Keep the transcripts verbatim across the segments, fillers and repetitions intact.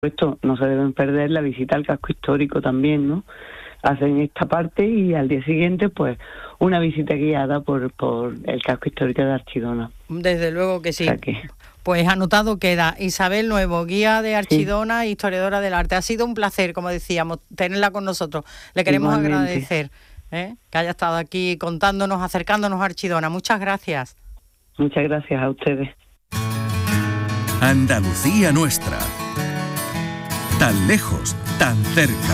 Esto no se deben perder la visita al casco histórico también, ¿no? Hacen esta parte y al día siguiente, pues, una visita guiada por, por el casco histórico de Archidona. Desde luego que sí. O sea que... Pues anotado queda. Isabel Nuevo, guía de Archidona, sí. Historiadora del arte. Ha sido un placer, como decíamos, tenerla con nosotros. Le queremos Igualmente. agradecer ¿eh? que haya estado aquí contándonos, acercándonos a Archidona. Muchas gracias. Muchas gracias a ustedes. Andalucía nuestra. Tan lejos, tan cerca.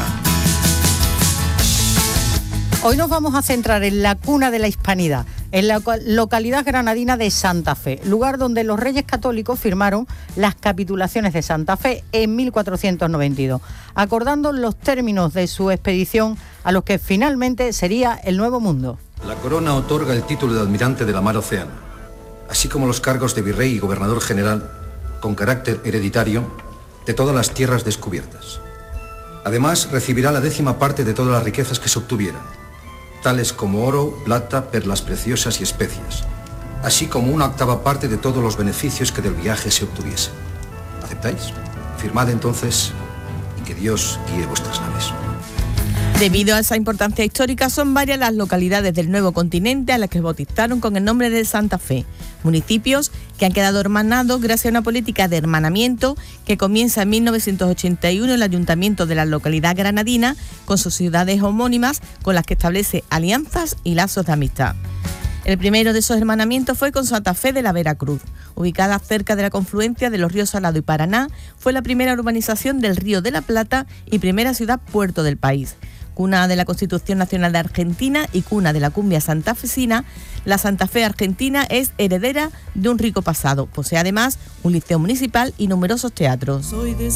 Hoy nos vamos a centrar en la cuna de la hispanidad, en la localidad granadina de Santa Fe, lugar donde los reyes católicos firmaron las capitulaciones de Santa Fe en mil cuatrocientos noventa y dos, acordando los términos de su expedición a los que finalmente sería el Nuevo Mundo. La corona otorga el título de almirante de la mar Océano, así como los cargos de virrey y gobernador general, con carácter hereditario, de todas las tierras descubiertas. Además, recibirá la décima parte de todas las riquezas que se obtuvieran, tales como oro, plata, perlas preciosas y especias, así como una octava parte de todos los beneficios que del viaje se obtuviesen. ¿Aceptáis? Firmad entonces y que Dios guíe vuestras naves. Debido a esa importancia histórica, son varias las localidades del nuevo continente a las que bautizaron con el nombre de Santa Fe, municipios que han quedado hermanados gracias a una política de hermanamiento que comienza en mil novecientos ochenta y uno el Ayuntamiento de la localidad granadina con sus ciudades homónimas con las que establece alianzas y lazos de amistad. El primero de esos hermanamientos fue con Santa Fe de la Veracruz. Ubicada cerca de la confluencia de los ríos Salado y Paraná, fue la primera urbanización del Río de la Plata y primera ciudad-puerto del país. Cuna de la Constitución Nacional de Argentina y cuna de la cumbia santafesina, la Santa Fe argentina es heredera de un rico pasado. Posee además un liceo municipal y numerosos teatros. Soy de